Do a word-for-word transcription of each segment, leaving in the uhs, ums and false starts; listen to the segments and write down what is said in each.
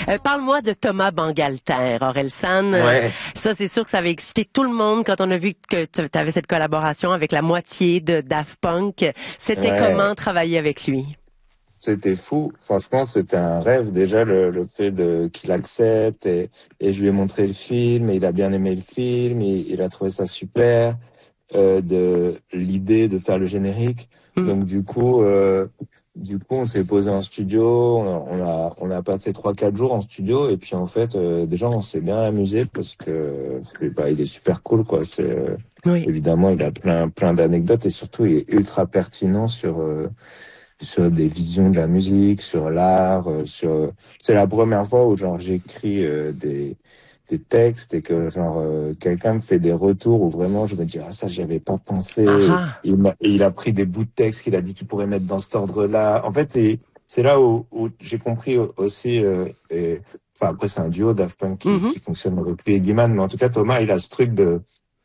Euh, parle-moi de Thomas Bangalter, Orelsan. Ouais. Ça, c'est sûr que ça avait excité tout le monde quand on a vu que tu avais cette collaboration avec la moitié de Daft Punk. C'était Ouais. comment travailler avec lui? C'était fou. Franchement, c'était un rêve. Déjà, le, le fait de qu'il accepte et, et je lui ai montré le film et il a bien aimé le film. Et, il a trouvé ça super. Euh, de l'idée de faire le générique. Mm. Donc du coup, euh, du coup, on s'est posé en studio. On a, on a, on a passé trois, quatre jours en studio. Et puis en fait, euh, déjà, on s'est bien amusé parce que bah, il est super cool, quoi. C'est euh, Oui. évidemment, il a plein, plein d'anecdotes et surtout, il est ultra pertinent sur. Euh, sur des visions de la musique, sur l'art, euh, sur c'est la première fois où genre j'écris euh, des des textes et que genre euh, quelqu'un me fait des retours où vraiment je me dis ah ça j'y avais pas pensé Ah et, ah. il m'a et il a pris des bouts de texte qu'il a dit tu pourrais mettre dans cet ordre-là. En fait c'est c'est là où, où j'ai compris aussi euh, et enfin après c'est un duo Daft Punk qui, Mm-hmm. qui fonctionne avec lui et Guiman, mais en tout cas Thomas il a ce truc de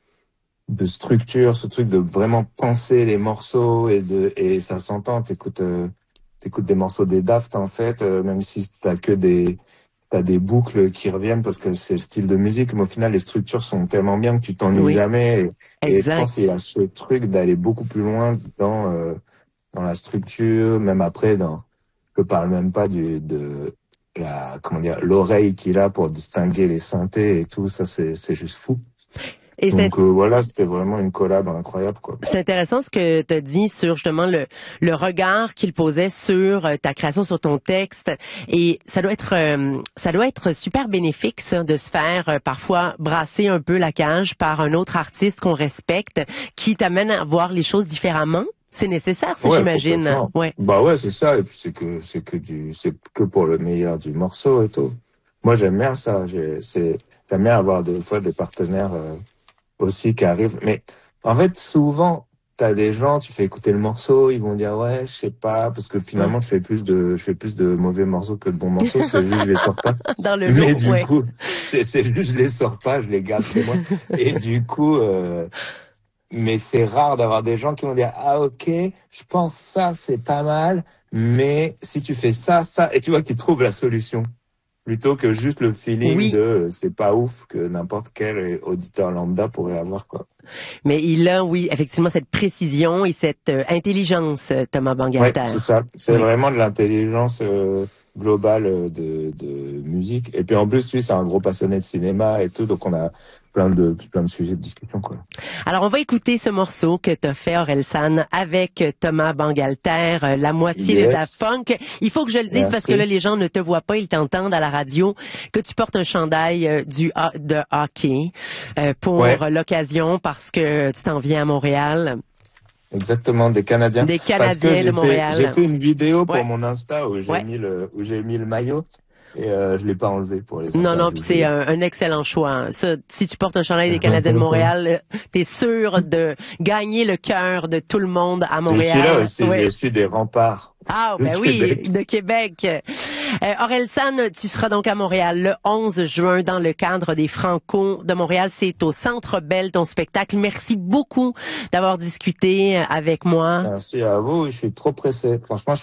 de structure, ce truc de vraiment penser les morceaux et de et ça s'entend. T'écoutes euh, t'écoutes des morceaux des Daft en fait, euh, même si t'as que des t'as des boucles qui reviennent parce que c'est le style de musique, mais au final les structures sont tellement bien que tu t'ennuies Oui, jamais. Et, et je pense qu'il y exact. a ce truc d'aller beaucoup plus loin dans euh, dans la structure, même après dans. Je parle même pas du de la comment dire l'oreille qu'il a pour distinguer les synthés et tout ça, c'est c'est juste fou. Et c'est Donc euh, voilà, c'était vraiment une collab incroyable, quoi. C'est intéressant ce que tu as dit sur justement le, le regard qu'il posait sur euh, ta création, sur ton texte. Et ça doit être euh, ça doit être super bénéfique ça, de se faire euh, parfois brasser un peu la cage par un autre artiste qu'on respecte, qui t'amène à voir les choses différemment. C'est nécessaire, ça, Ouais, j'imagine. complètement. Ouais. Bah ouais, c'est ça. Et puis c'est que c'est que du c'est que pour le meilleur du morceau et tout. Moi j'aime bien ça. J'ai c'est j'aime bien avoir des fois des partenaires euh, aussi qui arrivent. Mais en fait souvent t'as des gens, tu fais écouter le morceau, ils vont dire ouais, je sais pas, parce que Ouais. finalement je fais plus de je fais plus de mauvais morceaux que de bons morceaux. C'est juste je les sors pas. Dans le Mais lot, du ouais. coup c'est c'est juste je les sors pas, je les garde chez moi. Et du coup. Euh, Mais c'est rare d'avoir des gens qui vont dire ah ok, je pense ça c'est pas mal, mais si tu fais ça, ça, et tu vois qu'ils trouvent la solution plutôt que juste le feeling de Oui, euh, c'est pas ouf que n'importe quel auditeur lambda pourrait avoir, quoi. mais il a, oui, effectivement, cette précision et cette euh, intelligence, euh, Thomas Ouais, Bangalter. c'est ça. C'est Oui. vraiment de l'intelligence euh, globale euh, de, de musique. Et puis en plus, lui, c'est un gros passionné de cinéma et tout, donc on a plein de plein de sujets de discussion, quoi. Alors, on va écouter ce morceau que t'as fait, Orelsan, avec Thomas Bangalter, euh, la moitié de Daft Yes, Punk. Il faut que je le dise parce que là, merci. les gens ne te voient pas, ils t'entendent à la radio, que tu portes un chandail euh, du ho- de hockey euh, pour Ouais. l'occasion parce que tu t'en viens à Montréal, Exactement, des Canadiens. des Parce que Canadiens de j'ai fait, j'ai Montréal. fait une vidéo pour Ouais, mon Insta où j'ai ouais. mis le, où j'ai mis le maillot et euh, je l'ai pas enlevé pour les Non, non, puis interviews. c'est j'ai- un, un excellent choix. Hein. Ça, si tu portes un chandail des Canadiens de Montréal, euh, t'es sûr de gagner le cœur de tout le monde à Je suis là Montréal. aussi, Oui. je suis des remparts Ah, de ben oui, Québec. de Québec. Euh, Orelsan, tu seras donc à Montréal le onze juin dans le cadre des Franco de Montréal. C'est au Centre Bell, ton spectacle. Merci beaucoup d'avoir discuté avec moi. Merci à vous, je suis trop pressé. Franchement,